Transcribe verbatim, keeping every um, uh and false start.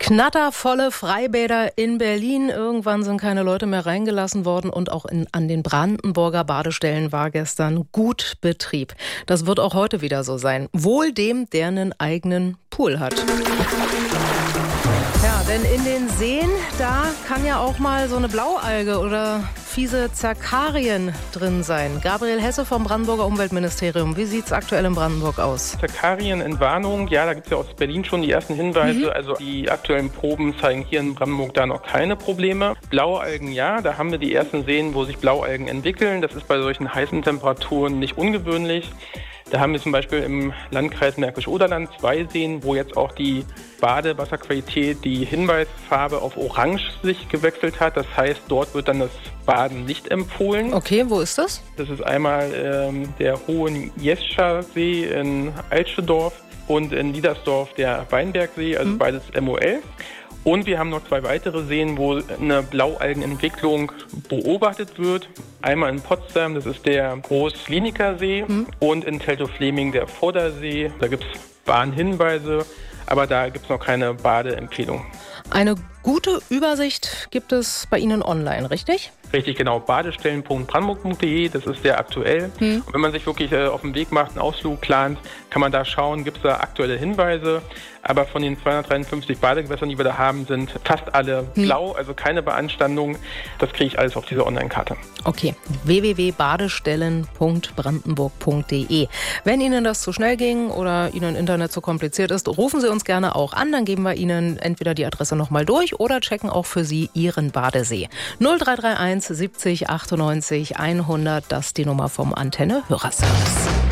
Knattervolle Freibäder in Berlin. Irgendwann sind keine Leute mehr reingelassen worden und auch in, an den Brandenburger Badestellen war gestern gut Betrieb. Das wird auch heute wieder so sein. Wohl dem, der einen eigenen Pool hat. Ja, denn in den Seen, da kann ja auch mal so eine Blaualge oder fiese Zerkarien drin sein. Gabriel Hesse vom Brandenburger Umweltministerium. Wie sieht es aktuell in Brandenburg aus? Zerkarien-Entwarnung, ja, da gibt es ja aus Berlin schon die ersten Hinweise. Mhm. Also die aktuellen Proben zeigen hier in Brandenburg da noch keine Probleme. Blaualgen, ja, da haben wir die ersten Seen, wo sich Blaualgen entwickeln. Das ist bei solchen heißen Temperaturen nicht ungewöhnlich. Da haben wir zum Beispiel im Landkreis Märkisch-Oderland zwei Seen, wo jetzt auch die Badewasserqualität, die Hinweisfarbe auf Orange sich gewechselt hat. Das heißt, dort wird dann das Baden nicht empfohlen. Okay, wo ist das? Das ist einmal ähm, der Hohen-Jescher See in Altschedorf und in Liedersdorf der Weinbergsee, also mhm. beides M O L. Und wir haben noch zwei weitere Seen, wo eine Blaualgenentwicklung beobachtet wird. Einmal in Potsdam, das ist der Groß-Kliniker-See, mhm. und in Teltow-Fleming der Vordersee. Da gibt es Bahnhinweise, aber da gibt es noch keine Badeempfehlung. Eine gute Übersicht gibt es bei Ihnen online, richtig? Richtig, genau. badestellen punkt brandenburg punkt de, das ist sehr aktuell. Hm. Und wenn man sich wirklich äh, auf den Weg macht, einen Ausflug plant, kann man da schauen, gibt es da aktuelle Hinweise. Aber von den zweihundertdreiundfünfzig Badegewässern, die wir da haben, sind fast alle hm. blau, also keine Beanstandung. Das kriege ich alles auf dieser Online-Karte. Okay, w w w punkt badestellen punkt brandenburg punkt de. Wenn Ihnen das zu schnell ging oder Ihnen Internet zu kompliziert ist, rufen Sie uns gerne auch an. Dann geben wir Ihnen entweder die Adresse nochmal durch oder checken auch für Sie Ihren Badesee. null drei drei eins siebzig achtundneunzig hundert, das ist die Nummer vom Antenne Hörerservice.